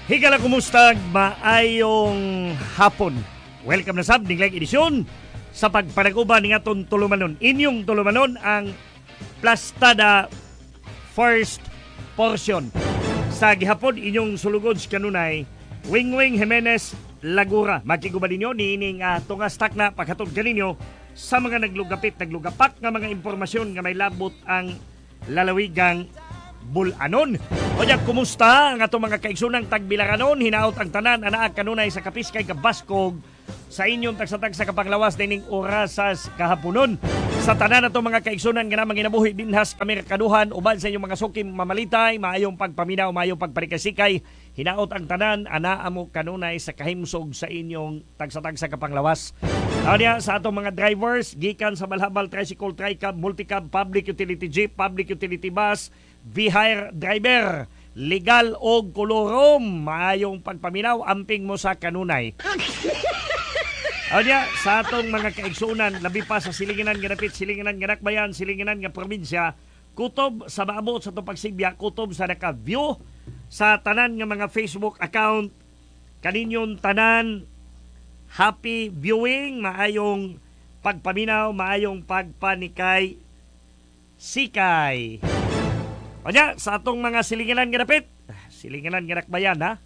Higala kumusta, maayong hapon. Welcome na sab ning edisyon sa pagpanaguban ng aton tulumanon. Inyong tulumanon ang Plastada First Portion. Sa gihapon inyong sulugod kanunay Wingwing Jimenez Lagura. Makiguban ninyo niining tungastak na paghatod kaninyo sa mga naglugapak nga mga impormasyon nga may labot ang lalawigang Bulanon. O diyan, kumusta ang atong mga kaigsunang tagbilaranon? Hinaot ang tanan, anaak kanunay sa kapiskay kabaskog sa inyong tagsatag sa kapanglawas dining orasas kahaponon. Sa tanan atong mga kaigsunan nga namang ginabuhi dinhas kamerkaduhan uban sa inyong mga sukim mamalitay, maayong pagpaminaw, maayong pagparikasikay. Hinaot ang tanan, anaamo kanunay sa kahimsog sa inyong tagsatag sa kapanglawas. Ano sa atong mga drivers, gikan sa balhabal, tricycle, tricab, multicab, public utility jeep, public utility bus, V-hire driver, legal o kolorom, maayong pagpaminaw, amping mo sa kanunay. Ano sa atong mga kaigsunan, labi pa sa silinginan nga dapit, silinginan nga nakbayan, silinginan nga probinsya, kutob sa maabot sa itong pagsibya, kutob sa naka-view sa tanan nga mga Facebook account, kaninyon tanan, happy viewing, maayong pagpaminaw, maayong pagpanikay, sikay. O niya, sa atong mga silinginan nga dapit, silinginan nga nakbayan ha,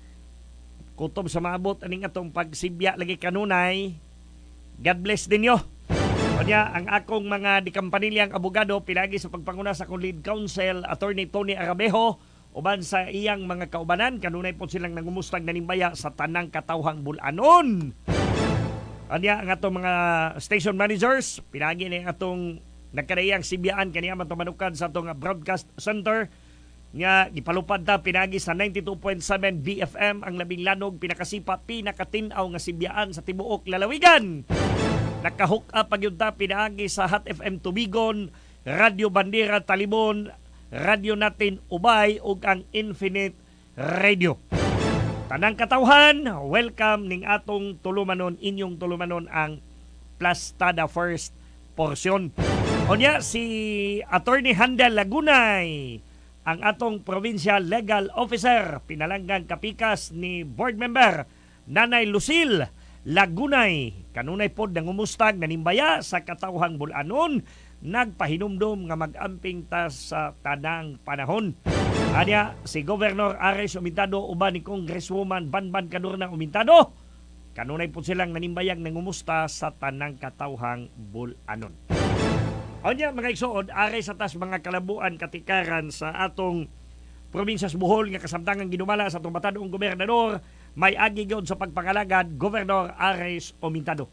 kutob sa maabot aning atong pagsibya lagi kanunay, God bless din nyo. O niya, ang akong mga dikampanilyang abogado, pinagi sa pagpanguna sa akong lead counsel, Attorney Tony Arabejo, uban sa iyang mga kaubanan, kanunay po silang nangumustang nanimbaya sa tanang katawhang Bulanon. O niya, ang atong mga station managers, pinagi na atong nagkadayang sibyaan kaniya matumanukan sa atong broadcast center nga gipalupad ta pinagi sa 92.7 BFM ang labing lanog, pinakasipa, pinakatinaw nga sibyaan sa tibuok lalawigan. Nakahook up pagyud ta pinagi sa Hot FM Tubigon, Radio Bandera Talibon, Radio Natin Ubay ug ang Infinite Radio. Tanang katawhan, welcome ning atong tulumanon, inyong tulumanon ang Plastada First Portion. Onya si Attorney Handel Lagunay, ang atong provincial legal officer, pinalanggang kapikas ni board member Nanay Lucille Lagunay. Kanunay pod nangumustag nanimbaya sa katawhang Bulanon, nagpahinumdom nga mag-amping ta sa tanang panahon. Anya si Governor Ares Umintado uban ni Congresswoman Banban Cadorna Umintado, kanunay po silang nanimbayang nangumusta sa tanang katawhang Bulanon. O niya, mga igsood, aray sa tas mga kalabuan katikaran sa atong probinsyas Bohol nga kasamtangang ginumala sa atong batadong gobernador, may agi gyud sa pagpangalagad Governor Ares Umintado.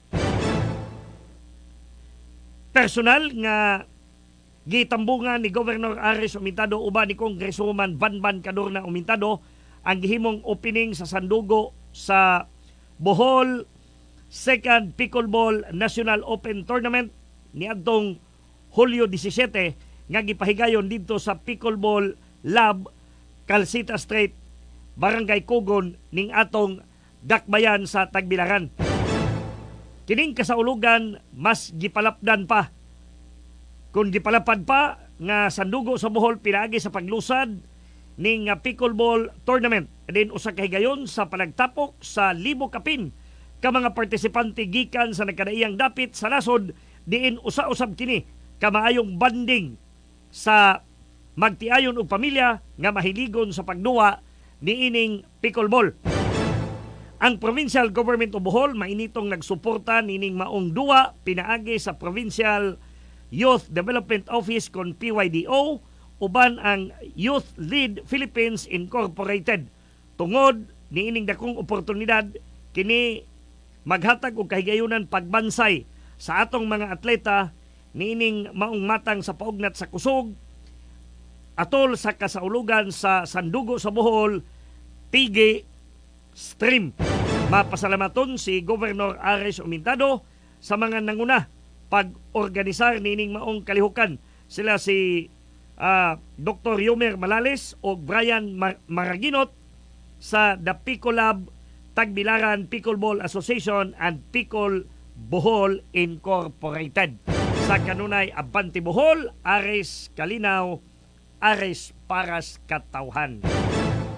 Personal nga gitambungan ni Governor Ares Umintado uban ni Congresswoman Banban Cadorna Umintado ang gihimong opening sa sandugo sa Bohol Second Pickleball National Open Tournament niadtong Hulyo 17 nga gipahigayon dito sa Pickleball Lab, Calcita Street, Barangay Kugon ning atong dakbayan sa Tagbilaran. Kining kasaulugan mas gipalapdan pa. Kung gipalapad pa nga sandugo sa Bohol pinagi sa paglusad ning Pickleball Tournament. Din usa ka higayon sa panagtapok sa libo kapin ka mga partisipante gikan sa nagkadaiyang dapit sa nasod, diin usa-usab kini kamaayong banding sa magtiayon og pamilya nga mahiligon sa pagduwa niining pickleball. Ang Provincial Government of Bohol mainitong nagsuporta nining maong duwa pinaagi sa Provincial Youth Development Office kon PYDO uban ang Youth Lead Philippines Incorporated. Tungod niining dakong oportunidad kini maghatag og kahigayunan pagbansay sa atong mga atleta niining maong matang sa paugnat sa kusog atol sa kasaulugan sa sandugo sa Bohol Tige Stream. Mapasalamaton si Governor Ares Umintado sa mga nanguna pag-organisar niining maong kalihukan. Sila si Dr. Yomer Malales o Brian Maraginot sa The Pickle Lab, Tagbilaran Pickleball Association and Pickle Bohol Incorporated. Sa kanunay Abante Bohol, Ares Kalinaw, Ares Paras Katawhan.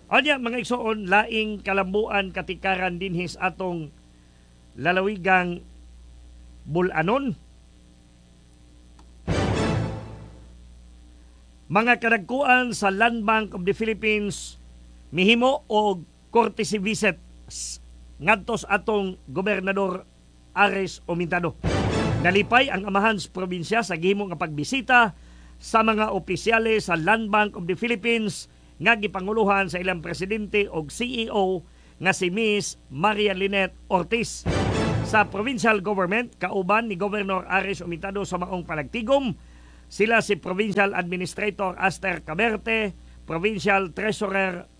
Anya mga igsoon, laing kalambuan katikaran dinhis atong lalawigang Bulanon. Mga kadagkuan sa Land Bank of the Philippines mihimo og courtesy visit ngadtos atong Gobernador Ares Omitado. Nalipay ang amahan sa probinsya sa gihimo nga pagbisita sa mga opisyales sa Land Bank of the Philippines nga gipanguluhan sa ilang presidente o CEO nga si Miss Maria Lynette Ortiz. Sa provincial government, kauban ni Governor Ares Omitado sa maong panagtigom, sila si Provincial Administrator Aster Caberte, Provincial Treasurer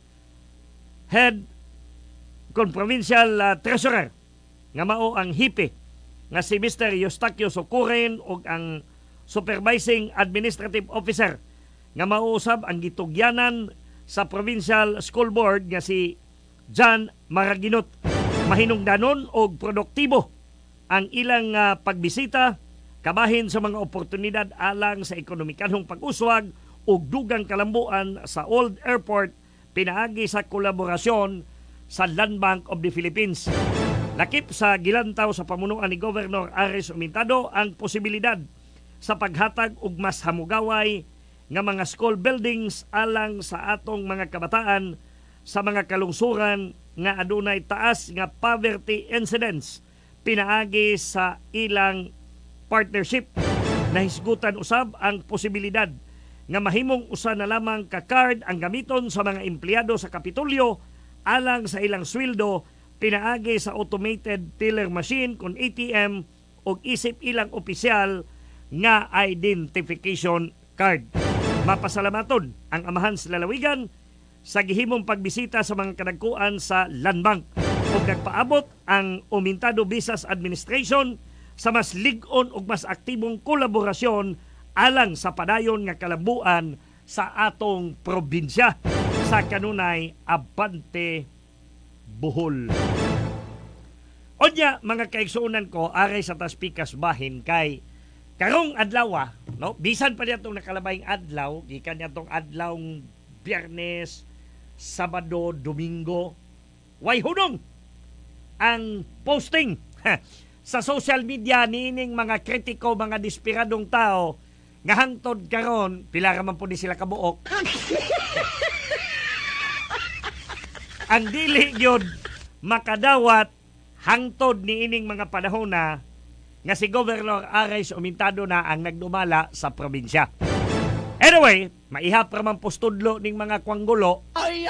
Head Provincial Treasurer nga mao ang hipe nga si Mr. Eustaquio Socuren ug ang Supervising Administrative Officer nga mauusab ang gitugyanan sa Provincial School Board nga si John Maraginot. Mahinungdanon og produktibo ang ilang pagbisita kabahin sa mga oportunidad alang sa ekonomikanhong pag-uswag ug dugang kalambuan sa Old Airport pinaagi sa kolaborasyon sa Land Bank of the Philippines. Lakip sa gilantaw sa pamunuan ni Governor Ares Omitado ang posibilidad sa paghatag og mas hamugaway nga mga school buildings alang sa atong mga kabataan sa mga kalungsuran nga adunay taas nga poverty incidence pinaagi sa ilang partnership. Nahisgutan usab ang posibilidad nga mahimong usa na lamang ka card ang gamiton sa mga empleyado sa Kapitolyo alang sa ilang sweldo pinaagi sa automated teller machine kon ATM o isip ilang opisyal nga identification card. Mapasalamaton ang amahan sa lalawigan sa gihimong pagbisita sa mga kadagkuan sa Land Bank ug nagpaabot ang Omitado Visas Administration sa mas lig-on ug mas aktibong kolaborasyon alang sa padayon nga kalambuan sa atong probinsya sa kanunay Abante Bohol. Onya mga kaigsuonan ko aray sa taspikas bahin kay karong adlaw no bisan pa niya itong nakalabayng adlaw gikan niya itong adlawng Biyernes, Sabado, Domingo way hunong ang posting sa social media niining mga kritiko, mga despiradong tao nga hangtod karon pila ra man po ni sila kabuok ang dili gyud makadawat hangtod niining mga panahon na nga si Governor Ares Omitado na ang nagdumala sa probinsya. Anyway, maihap ra man postudlo ning mga kwanggulo.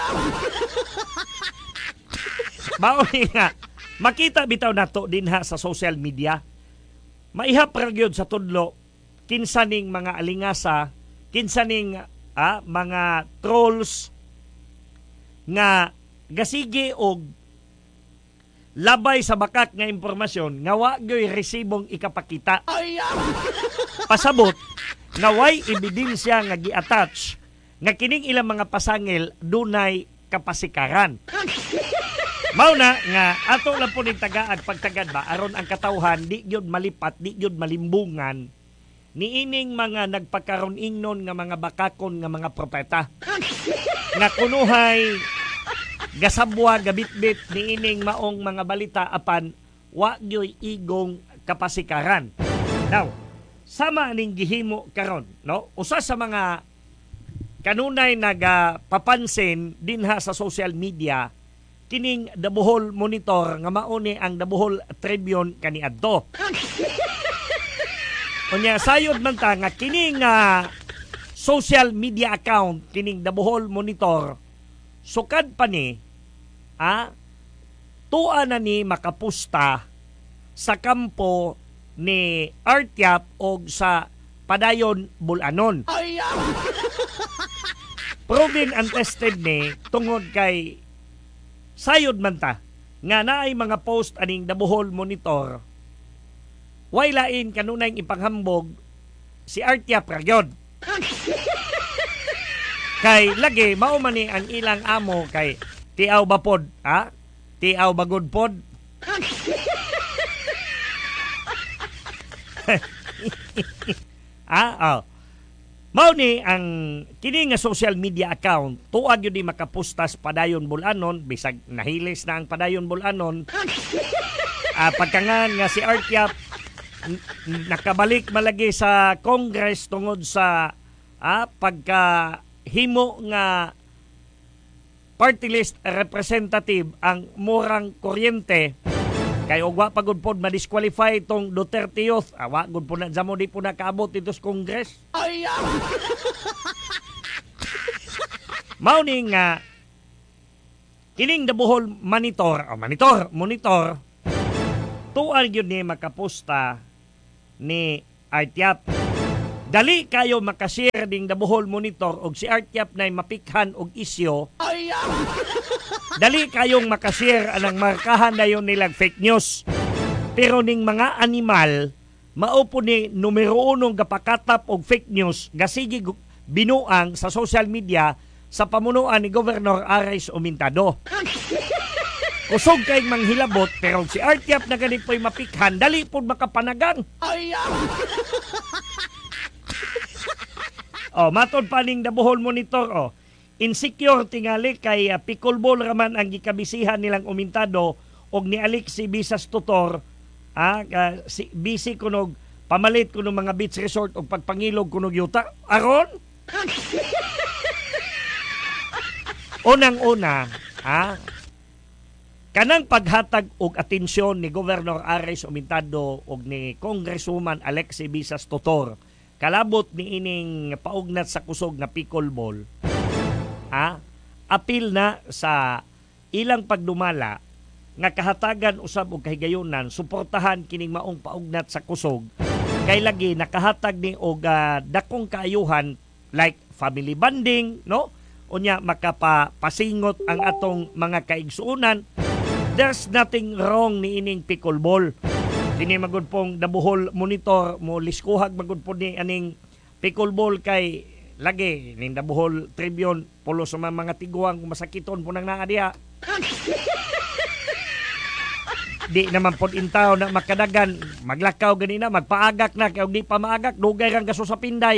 Mauni nga makita bitaw nato dinha sa social media. Maihap ra gyud sa tudlo kinsa ning mga alingasa, kinsa ning mga trolls nga gasige og labay sa bakak nga impormasyon nga wa gyoy resibong ikapakita. Pasabot nga way ebidensya nga gi-attach nga kining ilang mga pasangil dunay kapasikaran. Mao na nga ato lang po ning tagaag pagtagad ba aron ang katawhan di gyud malipat, di gyud malimbungan niining mga nagpakaron ingnon nga mga bakakon nga mga propeta nga kunuhay gasabwa gabitbit niining maong mga balita apan wa gyoy igong kapasikaran. Now, sama ning gihimo karon, no? Usa sa mga kanunay nagapapansin dinha sa social media kining The Bohol Monitor nga mao ni ang The Bohol Tribune kaniadto. Unya sayod man ta nga kining social media account kining The Bohol Monitor sukad pa ni tuwa na ni makapusta sa kampo ni Artyap o sa Padayon, Bulanon. Proven and tested ni tungod kay sayod man ta nga naay mga post aning The Bohol Monitor way lain kanunay ipanghambog si Artyap ragyod. Kay lagi mao man ni ang ilang amo kay tiaw ba pod, tiaw ba good pod? Mao ni ang kini nga social media account tuag yun di makapustas padayon bulanon bisag nahilis na ang padayon bulanon. Pagkangan nga si Artyap nakabalik malagi sa Congress tungod sa pagkahimo nga party list representative ang murang kuryente kay ugwa pagud pod ma-disqualify tong Duterte Youth. Wa gud po na jamo di po nakaabot dito sa Congress. Mao ni nga kining Dabuhol monitor tuan gyud ni makaposta ni Artyap. Dali kayo makashare ding Dabuhol Monitor og si Artyap nay mapikhan og isyo. Dali kayong makashare anang markahan dayon nilang fake news. Pero ning mga animal maupo ni numero 1 gapakatap og fake news gasigi binuang sa social media sa pamunuan ni Governor Ares Umintado. Kusog kay manghilabot pero si Artyap na ganit po'y mapikhan dali pod makapanagang. Matod pa ning Dabuhol Monitor insecure tingali kay pickleball raman ang gikabisihan nilang Umintado og ni Alexi Bisas Tutor busy kunog pamalit kuno mga beach resort og pagpangilog kunog yuta aron unang-una kanang paghatag og atensyon ni Governor Ares Umintado og ni Congresswoman Alexi Bisas Tutor kalabot ni ining paugnat sa kusog na pickleball apil na sa ilang pagdumala nga kahatagan usab og kahigayonan suportahan kining maong paugnat sa kusog kay lagi nakahatag ni og dakong kaayuhan like family bonding no unya makapasingot ang atong mga kaigsuonan. There's nothing wrong ni ining pickleball. Kini magud pong Dabuhol Monitor mo liskuhag magud po ni aning pickleball kay lagi ning Dabuhol Tribune pulo sa mga tiguang masakiton po nang naa diha. Di naman pod intaw na makadagan maglakaw ganina magpaagak na kay og di pa maagak dugay rang gaso sa pinday.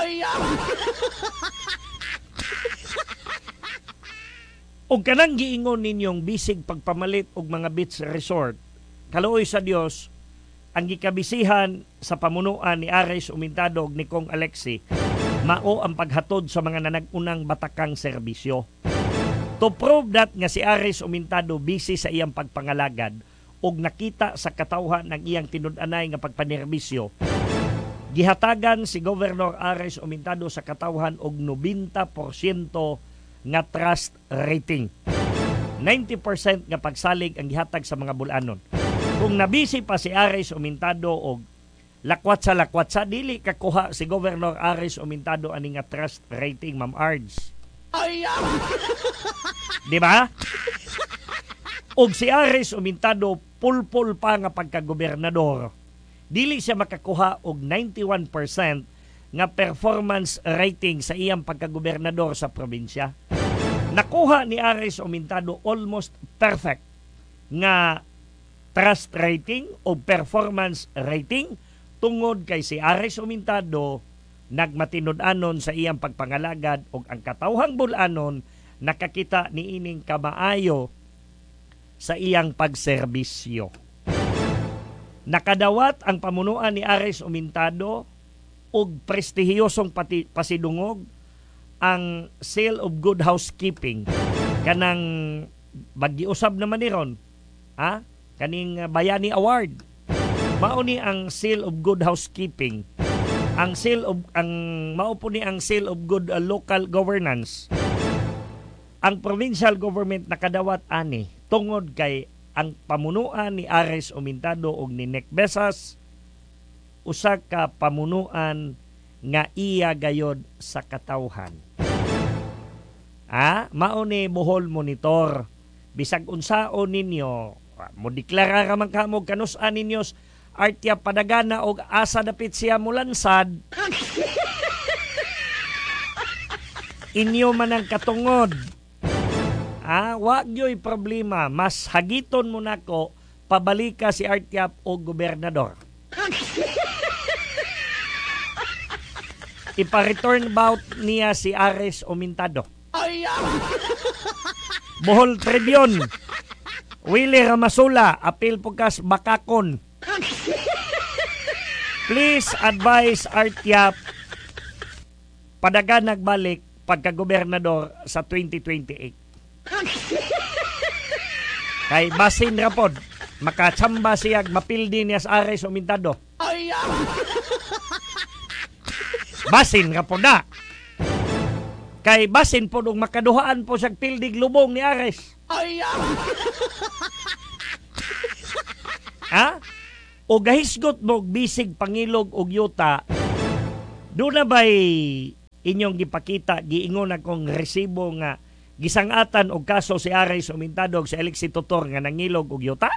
Og kanang giingon ninyong bisig pagpamalit og mga beach resort kaluoy sa Dios ang gikabisihan sa pamunuan ni Ares Umintado ni Kong Alexi mao ang paghatod sa mga nanag-unang batakang serbisyo. To prove that nga si Ares Umintado busy sa iyang pagpangalagad og nakita sa katawhan ng iyang tinud-anay nga pagpanerbisyo, gihatagan si Governor Ares Umintado sa katawhan og 90% nga trust rating. 90% nga pagsalig ang gihatag sa mga bulanon. Kung nabisi pa si Ares Umintado og lakwat sa dili kakuha si Governor Ares Umintado ani nga trust rating, Ma'am Ards. Di ba? Og si Ares Umintado pulpul pa nga pagkagobernador. Dili siya makakuha og 91% nga performance rating sa iyang pagkagobernador sa probinsya. Nakuha ni Ares Umintado almost perfect nga trust rating o performance rating tungod kay si Ares Umintado nagmatinud-anon sa iyang pagpangalagad og ang katawhang bulanon nakakita ni ining kamaayo sa iyang pagserbisyo. Nakadawat ang pamunuan ni Ares Umintado og prestihiyosong pasidungog ang Seal of Good Housekeeping kanang bagiusab naman ni ron kaning Bayani Award. Mao ni ang Seal of Good Housekeeping. Ang mao po ni ang Seal of Good Local Governance. Ang provincial government nakadawat ani tungod kay ang pamunuan ni Ares Umintado og ni Nick Besas usa ka pamunuan nga iya gayod sa katawhan. Mao ni Bohol Monitor. Bisag unsaon ninyo mo deklara man kamo kanus-an ninyos Artyap padagana og asa dapit siya mulansad. Inyo man ang katungod. Wa gyoy problema, mas hagiton mo nako pabalika si Artyap og gobernador. ipa-return bout niya si Ares Omintado. Bohol Tribune, Willie Ramasula, apil pukas Bakakon. Please advise Artyap padagan nagbalik pagka-gobernador sa 2028. Kay basin rapod, makatsamba siyag mapildi niya sa Ares Omintado. Basin rapod na. Kay basin po nung makaduhaan po siya pildig lubong ni Ares. Ha? O gahisgot mo bisig pangilog og yuta, doon na ba'y inyong gipakita, giingon akong resibo nga gisangatan og kaso si Ares Omintado sa Elixir Tutor nga nangilog og yuta?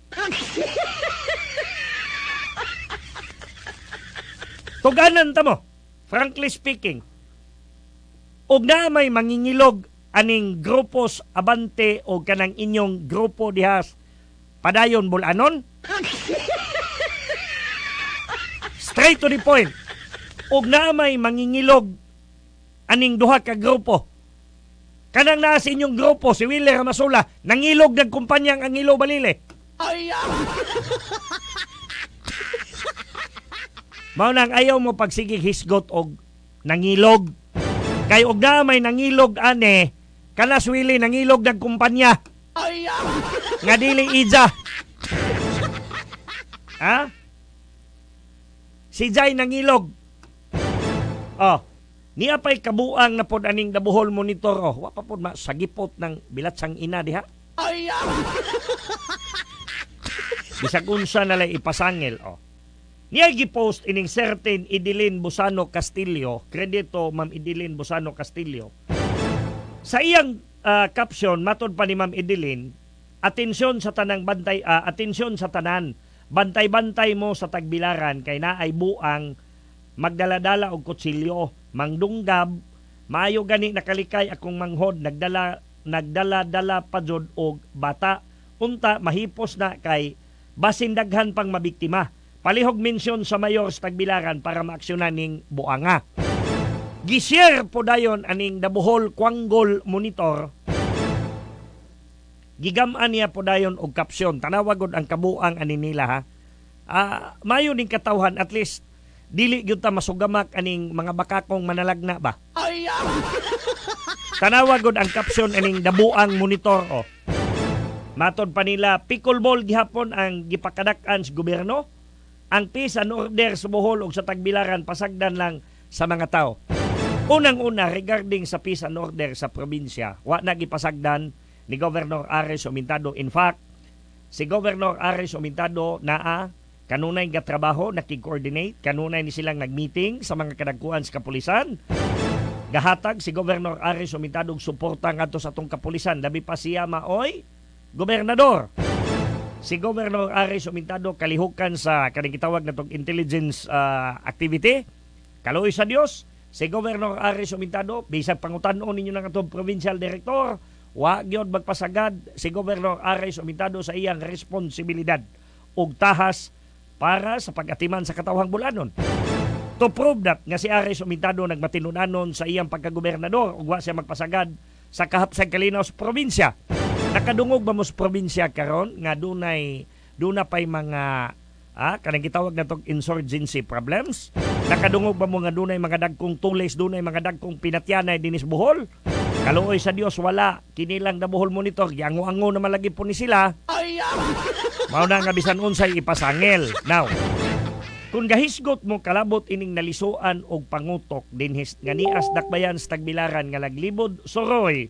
Tuganan ta mo, frankly speaking. Og na may mangingilog aning grupos abante o kanang inyong grupo dihas padayon bulanon? Straight to the point. Og na may mangingilog aning duha ka grupo. Kanang naa sa inyong grupo, si Willie Ramasula, nangilog ng kumpanyang ang Ilo Balile. Mao nang ayaw mo pagsigig hisgot og nangilog. Kay og na may nangilog ane, kanas Willie nangilog ng kumpanya. Nga dili ija. Ha? Si Jay nangilog. Oh, niya pa'y kabuang na pod aning dabuhol monitor. Oh, wa pa pod masagipot ng bilatsang ina diha. Bisag unsa na lay ipasangil. Oh. Niya gipost ining certain Idilin Busano Castillo, kredito Ma'am Idilin Busano Castillo. Sa iyang caption matod pa ni Ma'am Idilin, atensyon sa tanang bantay, atensyon sa tanan, bantay-bantay mo sa tagbilaran kay naay buang magdaladala og kutsilyo, mangdunggab, maayo gani nakalikay akong manghod, nagdala-dala pa jud og bata, unta mahipos na kay basin daghan pang mabiktima. Palihog mensyon sa mayor sa tagbilaran para maaksyonan ning buanga. Gishare po dayon aning dabuhol Kwanggol Monitor. Gigaman niya po dayon og kapsyon. Tanawagod ang kabuang aning nila ha. Mayo ning katawhan at least dili gyud ta masugamak aning mga bakakong manalagna ba. Tanawagod ang kapsyon aning dabuang Monitor o. Matod pa nila pickleball gihapon ang gipakadak-an sa gobyerno. Ang peace and order sa Bohol ug sa tagbilaran pasagdan lang sa mga tao. Unang-una regarding sa peace and order sa probinsya, wa na gipasagdan ni Governor Ares Omintado. In fact, si Governor Ares Omintado naa kanunay nga trabaho, nakig-coordinate, kanunay ni silang nag-meeting sa mga kadagkuan sa kapulisan. Gahatag si Governor Ares Omintado og suporta ngadto sa atong kapulisan, labi pa siya maoy gobernador. Si Governor Ares Omintado kalihukan sa kaning gitawag natong intelligence activity. Kaloy sa Dios, si Governor Ares Omintado bisag pangutan-on ninyo ng atong provincial director, wa gyud magpasagad si Governor Ares Omintado sa iyang responsibilidad ug tahas para sa pag-atiman sa katawhang bulanon. To prove that nga si Ares Omintado nagmatinunanon sa iyang pagkagobernador ug wa siya magpasagad sa kahapsang kalinaw sa probinsya. Nakadungog ba mo sa probinsya karon nga duna pay mga kanang gitawag natong insurgency problems? Nakadungog ba mo nga dunay mga dagkong tulis, dunay mga dagkong pinatyanay dinis Bohol? Kaluoy sa Dios wala kinilang na Bohol Monitor, giango-ango na malagi po ni sila. Mao na nga bisan unsay ipasangil. Now, kung gahisgot mo kalabot ining nalisuan og pangutok dinhis nga nias dakbayan sa tagbilaran nga laglibod Soroy.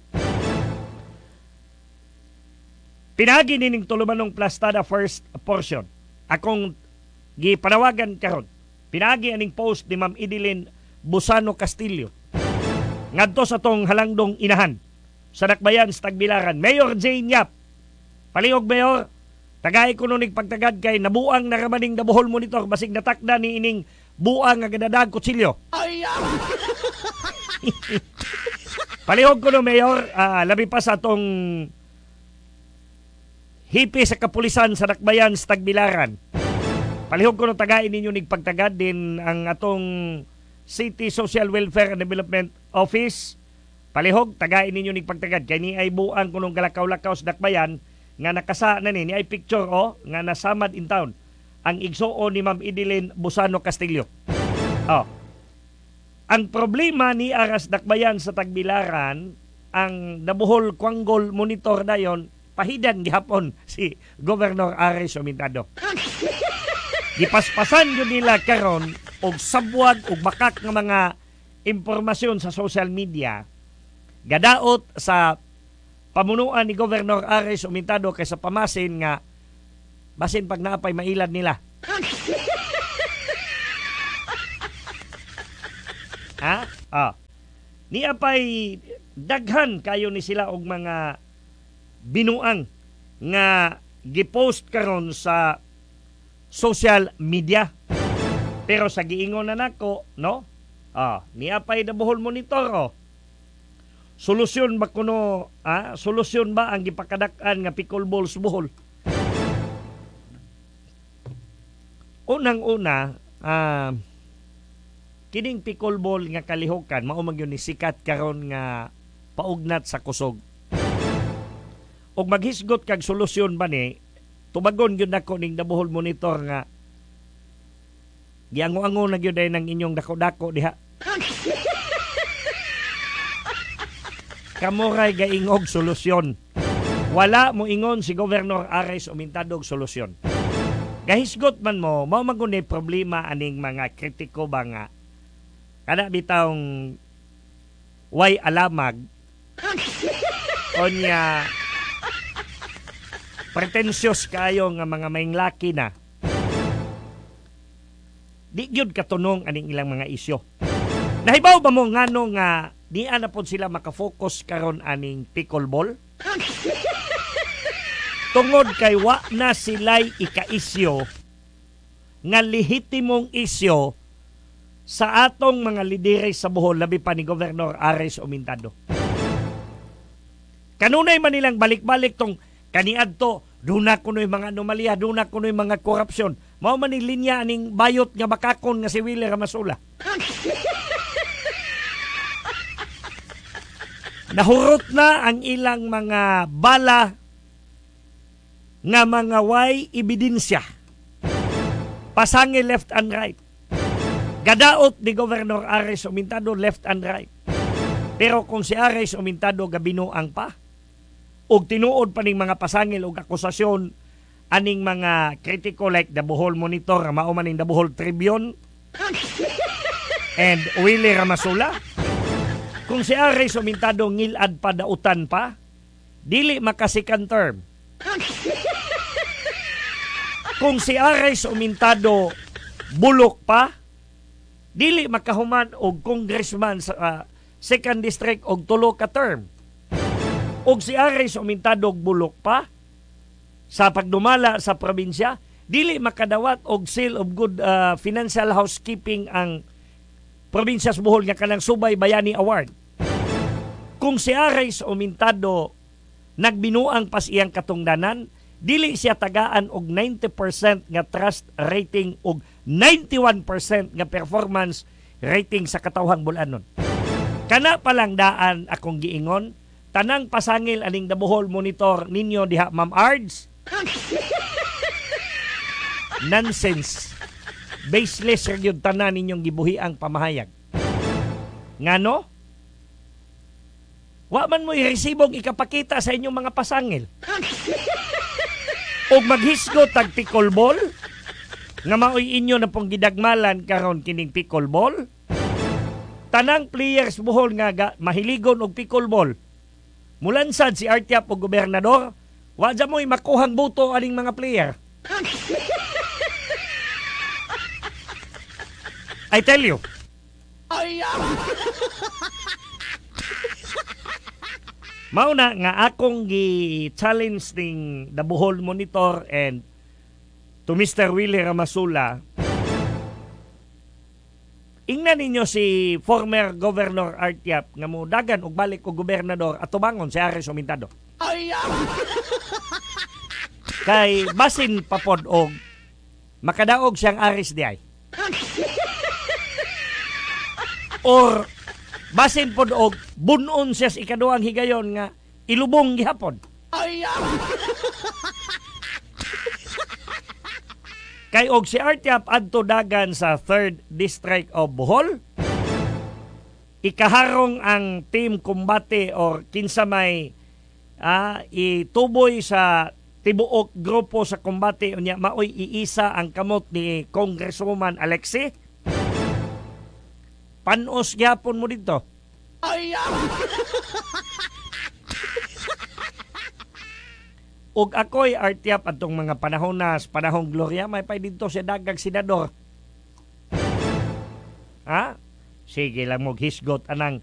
Pinagi nining tulumanong plastada first portion. Akong gipanawagan karon. Pinagi aning post ni Ma'am Idilin Busano Castillo. Ngadto sa tong halangdong inahan sa dakbayan sa tagbilaran. Mayor Jane Yap. Palihog Mayor, tagay ko nunig pagtagad kay nabuang naramaning Dabuhol Monitor basig natakda ni ining buang nga gadadag kutsilyo. Palihog ko no Mayor, labi pa sa tong hipi sa kapulisan sa dakbayan sa tagbilaran. Palihog ko no tagay ninyo nig pagtagad din ang atong City Social Welfare and Development Office. Palihog, tagain ninyo ning pagtagad. Kaya ni ay buang kunong galakaw-lakaw sa dakbayan nga nakasa na ni ay picture nga nasamad in town ang igsuon ni Ma'am Idilyn Busano Castillo. Ang problema ni Aras Dakbayan sa Tagbilaran, ang Dabuhol Quanggol Monitor dayon pahidan gihapon si Governor Ares Sumintado. Gipaspasan yun nila karon og sabwag og bakak nga mga impormasyon sa social media gadaot sa pamunuan ni Governor Ares Sumintado kay sa pamasin nga basin pag naapay mailad nila. Ni apay daghan kayo ni sila og mga binuang nga gipost karon sa social media. Pero sa giingon na nako, no? Ni apay Dabuhol Monitor, solusyon ba kuno, solusyon ba ang gipakadak-an nga pickleball sa Bohol? Unang-una, kining pickleball nga kalihukan mao man gyud ni sikat karon nga paugnat sa kusog. Og maghisgot kag solusyon ba ni tubagon gyud nako ning Dabuhol Monitor nga giango-ango na gyud ay nang inyong dako-dako diha. Kamuray gaingog solusyon. Wala mo ingon si Governor Ares Sumintado og solusyon. Gahisgot man mo, mao man guni problema aning mga kritiko ba nga kada bitawng way alamag onya pretensyos kayo nga mga maynglaki na di gyud katunong aning ilang mga isyo. Nahibaw ba mo ngano nga di na pod sila makafocus karon aning pickleball? Tungod kay wa na sila'y ika-isyo nga lehitimong isyo sa atong mga lideres sa Bohol, labi pa ni Governor Ares Sumintado. Kanunay man nilang balik-balik tong kaniadto, duna kuno'y mga anomalya, duna kuno'y mga korupsyon. Mao man ni linya aning bayot nga bakakon nga si Willie Ramasula. Nahurot na ang ilang mga bala nga mga way ebidensya. Pasangil left and right. Gadaot ni Governor Ares Sumintado left and right. Pero kung si Ares Sumintado gabinuang pa, og tinuod pa ning mga pasangil og akusasyon aning mga kritiko like the Bohol Monitor, mao man ning the Bohol Tribune and Willie Ramasula. Kung si Ares Sumintado ngilad pa dautan pa, dili makasikan term. Kung si Ares Sumintado bulok pa, dili makahuman og congressman sa second district og tulo ka term. Og si Ares Sumintado bulok pa sa pagdumala sa probinsya, dili makadawat og seal of good financial housekeeping ang probinsya sa Bohol nga kanang Subay Bayani Award. Kung si Ares Sumintado nagbinuang pas iyang katungdanan, dili siya tagaan og 90% nga trust rating og 91% nga performance rating sa katawhang bulanon. Kana palang daan akong giingon, tanang pasangil aning the Bohol Monitor ninyo diha, Ma'am Ards. Nonsense. Baseless ra gyud tanan ninyong gibuhi ang pamahayag. Ngano? Wa man mo iresibong ikapakita sa inyong mga pasangil. Og maghisgot tag pickleball nga maoy inyo na pong gidagmalan karon kining pickleball. Tanang players Bohol nga mahiligon og pickleball. Mulansad si Artiap og gobernador, wa dya mo'y makuhang boto aning mga player. I tell you. Mauna nga akong gi-challenge ning the Bohol Monitor and to Mr. Willie Ramasula. Ingnan ninyo si former Governor Artiap nga mo dagan og balik og gobernador at tubangon si Ares Sumintado. Kay basin papod og makadaog siyang Ares di ay. or basin pod og bunon siya sa ikaduhang higayon nga ilubong gihapon. Kay og si Artiap adto dagan sa 3rd District of Bohol. Ikaharong ang team kumbate or kinsa may ituboy sa tibuok grupo sa kumbate unya maoy iisa ang kamot ni Congresswoman Alexie. Panos gyapon mo dito. Ug ako'y Artiap atong mga panahon na panahong Gloria, may pa dito siya dagang senador. Ha? Sige lang mo hisgot anang